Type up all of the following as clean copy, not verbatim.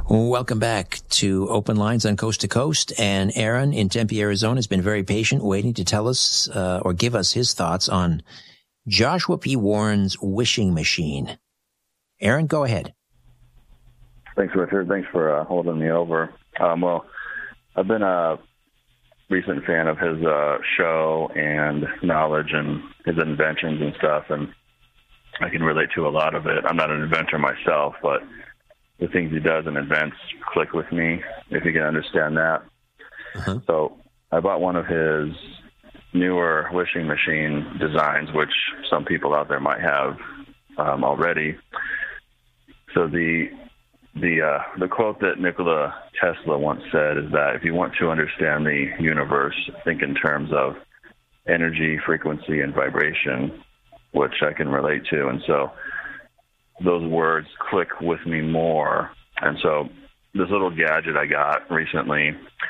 Welcome back to Open Lines on Coast to Coast. And Aaron in Tempe, Arizona has been very patient, waiting to tell us or give us his thoughts on Joshua P. Warren's wishing machine. Aaron, go ahead. Thanks, Richard. Thanks for holding me over. Well, I've been a recent fan of his show and knowledge and his inventions and stuff, and I can relate to a lot of it. I'm not an inventor myself, but the things he does and invents click with me, if you can understand that. Uh-huh. So I bought one of his newer wishing machine designs, which some people out there might have already. So the quote that Nikola Tesla once said is that if you want to understand the universe, think in terms of energy, frequency, and vibration, which I can relate to. And so those words click with me more. And so this little gadget I got recently,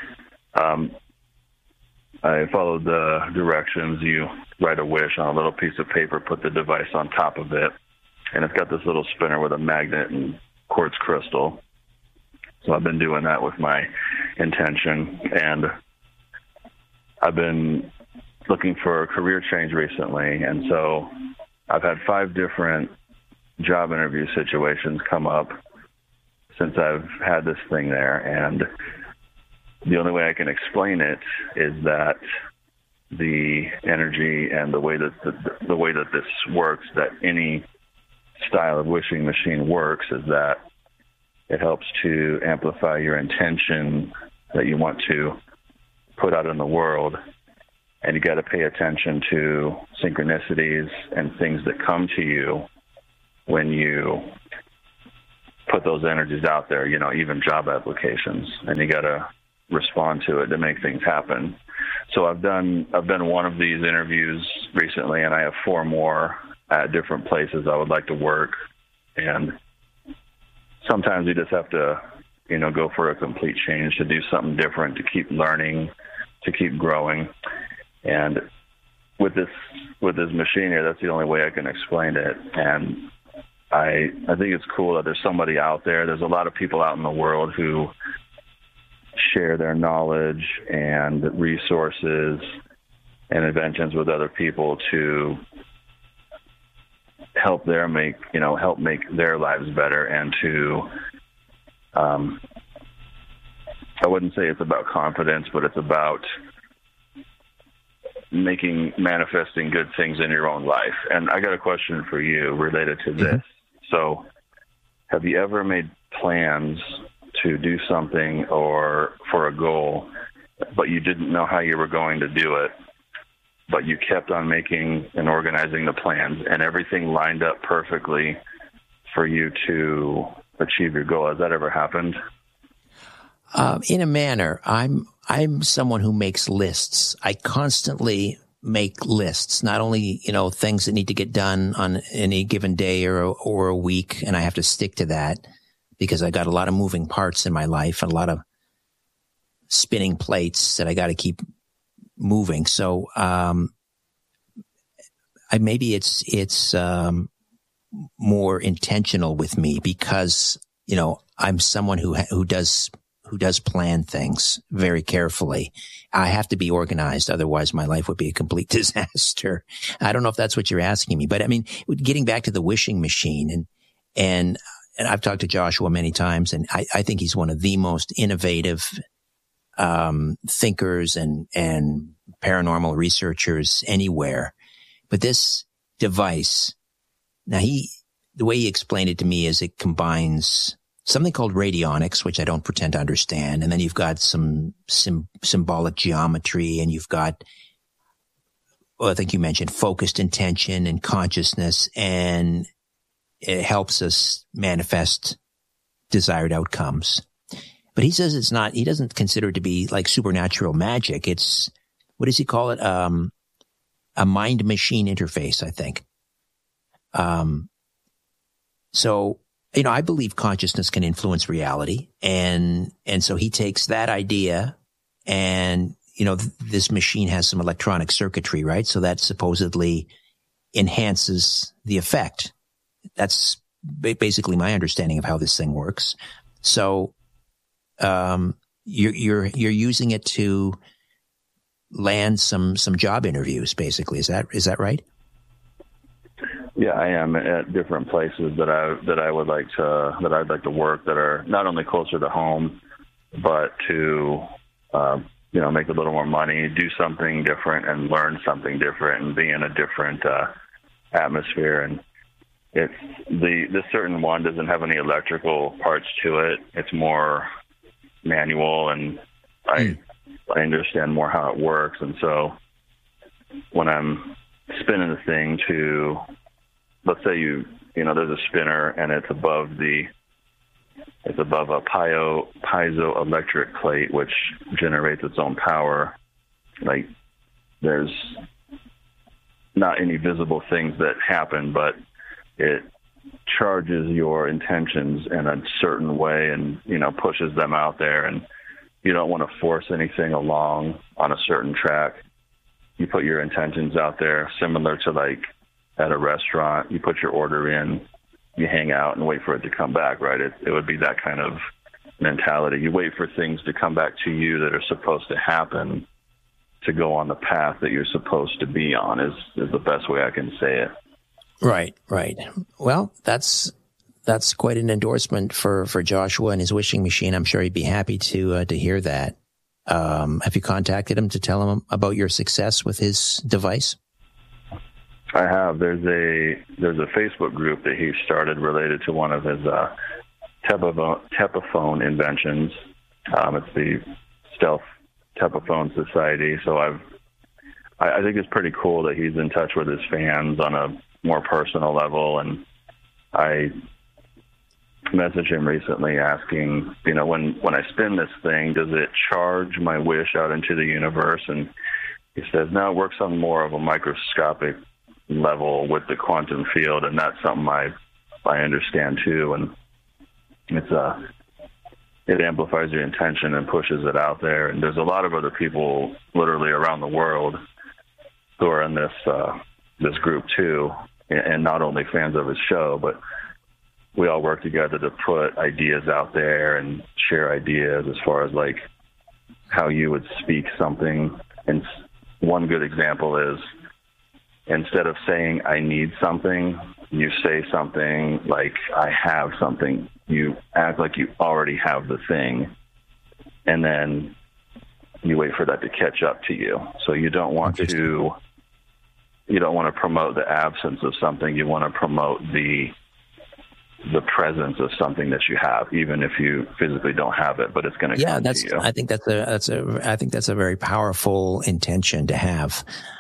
I followed the directions. You write a wish on a little piece of paper, put the device on top of it, and it's got this little spinner with a magnet and quartz crystal. So I've been doing that with my intention, and I've been looking for a career change recently, and so I've had 5 different job interview situations come up since I've had this thing there, and the only way I can explain it is that the energy and the way that the way that this works, that any style of wishing machine works, is that it helps to amplify your intention that you want to put out in the world, and you got to pay attention to synchronicities and things that come to you when you put those energies out there, you know, even job applications, and you got to respond to it to make things happen. So I've done one of these interviews recently, and I have 4 more at different places I would like to work. And sometimes you just have to, you know, go for a complete change, to do something different, to keep learning, to keep growing. And with this machine here, that's the only way I can explain it. And I think it's cool that there's somebody out there. There's a lot of people out in the world who share their knowledge and resources and inventions with other people to help make their lives better, and to I wouldn't say it's about confidence, but it's about manifesting good things in your own life. And I got a question for you related to this. Mm-hmm. So have you ever made plans to do something or for a goal, but you didn't know how you were going to do it, but you kept on making and organizing the plans, and everything lined up perfectly for you to achieve your goal? Has that ever happened? In a manner. I'm someone who makes lists. I constantly make lists, not only, you know, things that need to get done on any given day or a week, and I have to stick to that because I got a lot of moving parts in my life and a lot of spinning plates that I got to keep moving. So, maybe it's more intentional with me because, you know, I'm someone who does plan things very carefully. I have to be organized. Otherwise my life would be a complete disaster. I don't know if that's what you're asking me, but I mean, getting back to the wishing machine, and I've talked to Joshua many times, and I think he's one of the most innovative, thinkers and paranormal researchers anywhere. But this device, now the way he explained it to me is it combines something called radionics, which I don't pretend to understand. And then you've got some symbolic geometry, and you've got, well, I think you mentioned focused intention and consciousness, and it helps us manifest desired outcomes. But he says he doesn't consider it to be like supernatural magic. It's, what does he call it? A mind machine interface, I think. So, you know, I believe consciousness can influence reality. And so he takes that idea, and, you know, this machine has some electronic circuitry, right? So that supposedly enhances the effect. That's basically my understanding of how this thing works. So you're using it to land some job interviews, basically. Is that right? Yeah, I am at different places that I'd like to work that are not only closer to home, but to make a little more money, do something different, and learn something different, and be in a different atmosphere. And it's the certain one doesn't have any electrical parts to it. It's more manual, and I understand more how it works. And so when I'm spinning the thing to, let's say there's a spinner and it's above a piezoelectric plate, which generates its own power. Like, there's not any visible things that happen, but it charges your intentions in a certain way and, pushes them out there. And you don't want to force anything along on a certain track. You put your intentions out there, similar to like at a restaurant. You put your order in, you hang out and wait for it to come back, right? It would be that kind of mentality. You wait for things to come back to you that are supposed to happen to go on the path that you're supposed to be on is the best way I can say it. Right. Well, that's quite an endorsement for Joshua and his wishing machine. I'm sure he'd be happy to hear that. Have you contacted him to tell him about your success with his device? I have. There's a Facebook group that he started related to one of his Tepaphone inventions. It's the Stealth Tepaphone Society. So I think it's pretty cool that he's in touch with his fans on a more personal level. And I messaged him recently asking, when I spin this thing, does it charge my wish out into the universe? And he says, no, it works on more of a microscopic level with the quantum field, and that's something I understand too. And it amplifies your intention and pushes it out there. And there's a lot of other people literally around the world who are in this group too, and not only fans of his show, but we all work together to put ideas out there and share ideas as far as like how you would speak something. And one good example is, instead of saying I need something, you say something like I have something. You act like you already have the thing, and then you wait for that to catch up to you. So you don't want to promote the absence of something. You want to promote the presence of something that you have, even if you physically don't have it, but it's going to come to you. I think that's a very powerful intention to have.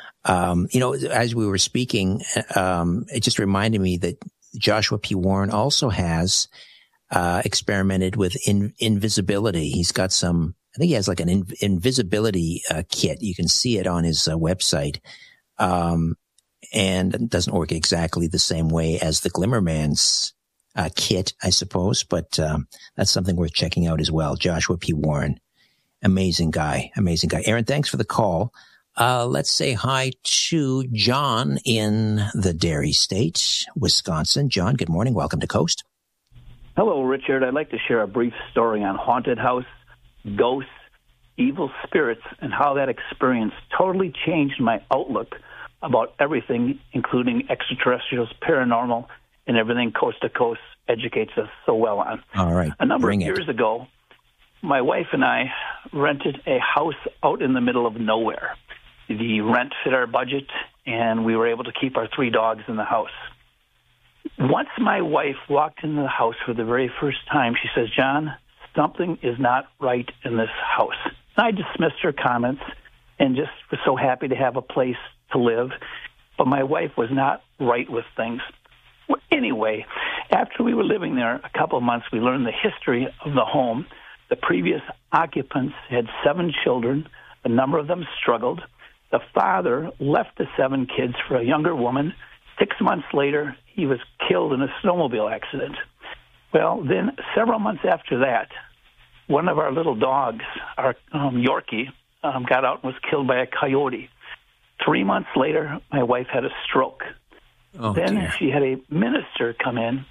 As we were speaking, it just reminded me that Joshua P. Warren also has experimented with invisibility. He's got I think he has like an invisibility kit. You can see it on his website. And it doesn't work exactly the same way as the Glimmerman's kit, I suppose, but that's something worth checking out as well. Joshua P. Warren. Amazing guy. Aaron, thanks for the call. Let's say hi to John in the Dairy State, Wisconsin. John, good morning. Welcome to Coast. Hello, Richard. I'd like to share a brief story on haunted house, ghosts, evil spirits, and how that experience totally changed my outlook about everything, including extraterrestrials, paranormal, and everything Coast to Coast educates us so well on. All right. A number of years ago, my wife and I rented a house out in the middle of nowhere. The rent fit our budget, and we were able to keep our 3 dogs in the house. Once my wife walked into the house for the very first time, she says, John, something is not right in this house. And I dismissed her comments and just was so happy to have a place to live. But my wife was not right with things. Well, anyway, after we were living there a couple of months, we learned the history of the home. The previous occupants had 7 children. A number of them struggled. The father left the 7 kids for a younger woman. 6 months later, he was killed in a snowmobile accident. Well, then several months after that, one of our little dogs, our Yorkie, got out and was killed by a coyote. 3 months later, my wife had a stroke. Then she had a minister come in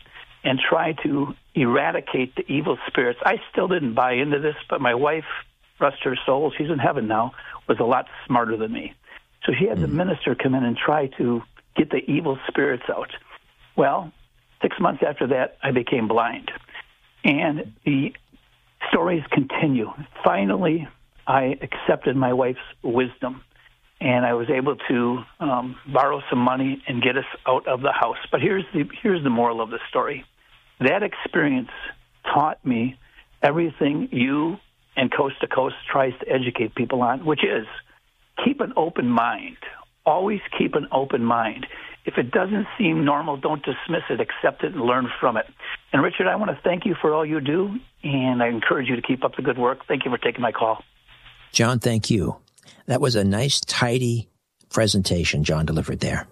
and try to eradicate the evil spirits. I still didn't buy into this, but my wife, rest her soul, she's in heaven now, was a lot smarter than me. So she had the minister come in and try to get the evil spirits out. Well, 6 months after that, I became blind. And the stories continue. Finally, I accepted my wife's wisdom, and I was able to borrow some money and get us out of the house. But here's the moral of the story. That experience taught me everything you and Coast to Coast tries to educate people on, which is keep an open mind. Always keep an open mind. If it doesn't seem normal, don't dismiss it. Accept it and learn from it. And, Richard, I want to thank you for all you do, and I encourage you to keep up the good work. Thank you for taking my call. John, thank you. That was a nice, tidy presentation John delivered there.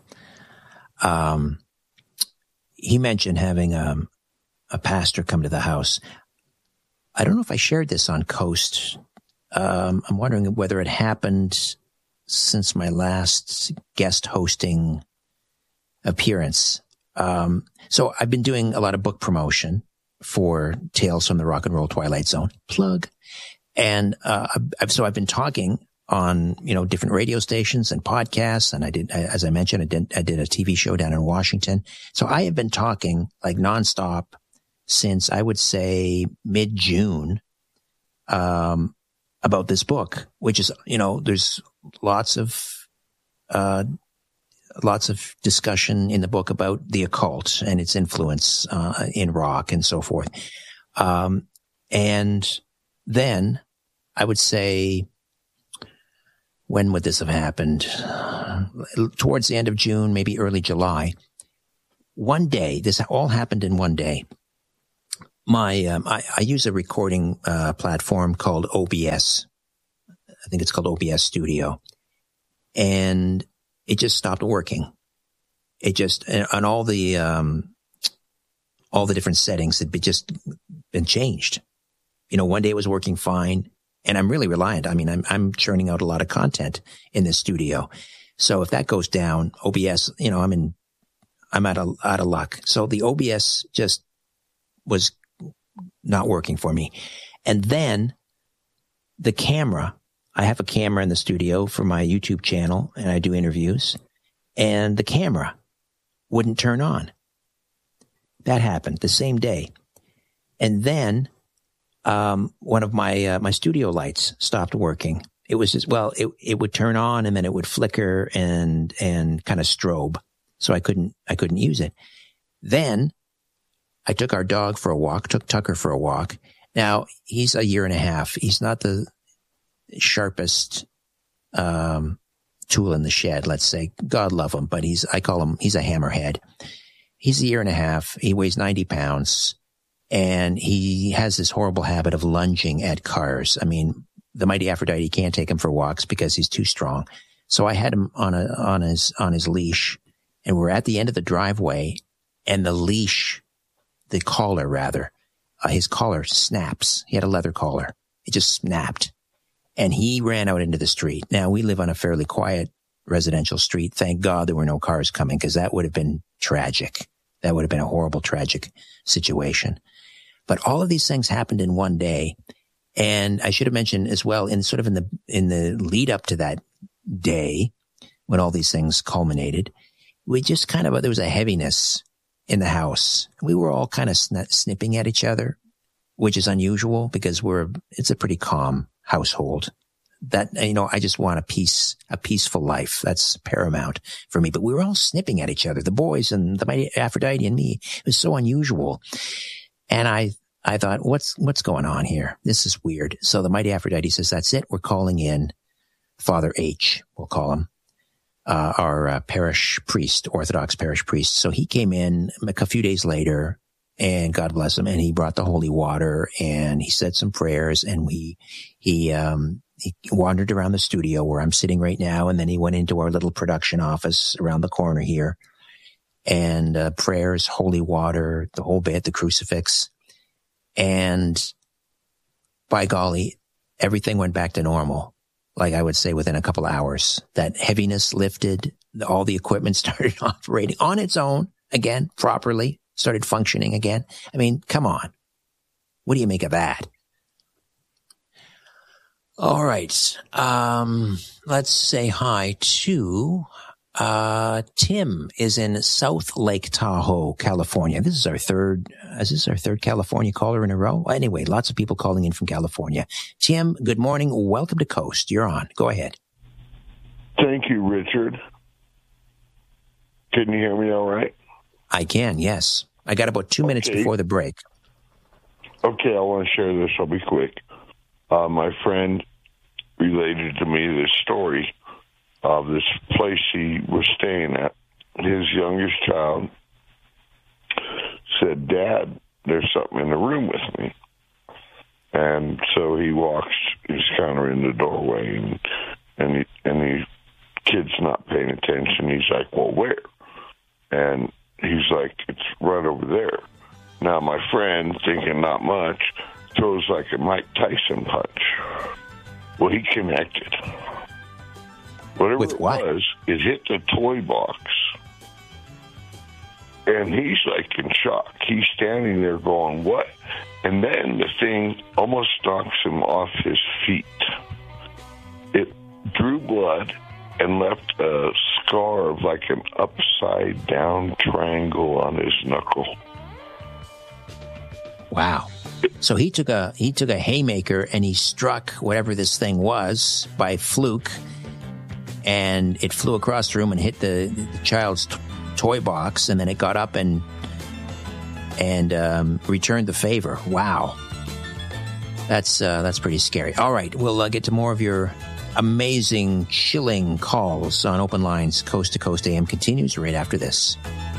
He mentioned having a pastor come to the house. I don't know if I shared this on Coast. I'm wondering whether it happened since my last guest hosting appearance. So I've been doing a lot of book promotion for Tales from the Rock and Roll Twilight Zone. Plug. And I've been talking on, different radio stations and podcasts. And I did, as I mentioned, I did a TV show down in Washington. So I have been talking like nonstop since I would say mid-June, about this book, which is, there's lots of discussion in the book about the occult and its influence, in rock and so forth. And then I would say, when would this have happened? Towards the end of June, maybe early July. One day, this all happened in one day. I use a recording platform called OBS. I think it's called OBS Studio. And it just stopped working. It just, on all the different settings had been changed. One day it was working fine, and I'm really reliant. I mean, I'm churning out a lot of content in this studio. So if that goes down, OBS, I'm out of luck. So the OBS just was not working for me. And then the camera, I have a camera in the studio for my YouTube channel, and I do interviews, and the camera wouldn't turn on. That happened the same day. And then one of my studio lights stopped working. It was just, it would turn on and then it would flicker and kind of strobe. So I couldn't use it. Then I took our dog for a walk, took Tucker for a walk. Now he's a year and a half. He's not the sharpest tool in the shed, let's say. God love him, but he's a hammerhead. He's a year and a half. He weighs 90 pounds. And he has this horrible habit of lunging at cars. I mean, the mighty Aphrodite can't take him for walks because he's too strong. So I had him on his leash, and we're at the end of the driveway, and the collar rather, his collar snaps. He had a leather collar. It just snapped, and he ran out into the street. Now we live on a fairly quiet residential street. Thank God there were no cars coming, because that would have been tragic. That would have been a horrible, tragic situation. But all of these things happened in one day. And I should have mentioned as well, in the lead up to that day, when all these things culminated, we just there was a heaviness in the house. We were all kind of snipping at each other, which is unusual because it's a pretty calm household. That, I just want a peaceful life. That's paramount for me. But we were all snipping at each other, the boys and the mighty Aphrodite and me. It was so unusual. And I thought, what's going on here? This is weird. So the mighty Aphrodite says, that's it. We're calling in Father H, we'll call him, our parish priest, Orthodox parish priest. So he came in a few days later, and God bless him, and he brought the holy water, and he said some prayers, and he wandered around the studio where I'm sitting right now, and then he went into our little production office around the corner here, and prayers, holy water, the whole bit, the crucifix. And by golly, everything went back to normal. Like I would say within a couple hours, that heaviness lifted, all the equipment started operating on its own again, properly. started functioning again. I mean, come on. What do you make of that? All right. Let's say hi to Tim is in South Lake Tahoe, California. This is our third California caller in a row? Anyway, lots of people calling in from California. Tim, good morning. Welcome to Coast. You're on. Go ahead. Thank you, Richard. Can you hear me all right? I can, yes. I got about 2 minutes before the break. Okay, I want to share this. I'll be quick. My friend related to me this story of this place he was staying at. His youngest child said, "Dad, there's something in the room with me." And so he walks, he's kind of in the doorway, and the kid's not paying attention. He's like, "Well, where?" And he's like, "It's right over there." Now, my friend, thinking not much, throws like a Mike Tyson punch. Well, he connected. Whatever With what? it was, it hit the toy box. And he's like in shock. He's standing there going, "What?" And then the thing almost knocks him off his feet. It drew blood and left a scar of like an upside down triangle on his knuckle. Wow. So he took a haymaker and he struck whatever this thing was by fluke, and it flew across the room and hit the child's toy box, and then it got up and returned the favor. Wow. That's pretty scary. All right, we'll get to more of your amazing, chilling calls on Open Lines. Coast to Coast AM continues right after this.